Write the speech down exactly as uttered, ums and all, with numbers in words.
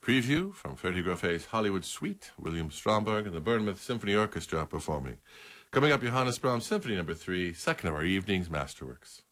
preview from Ferdy Groffet's Hollywood Suite, William Stromberg and the Bournemouth Symphony Orchestra performing. Coming up, Johannes Brahms Symphony Number three, second of our evening's masterworks.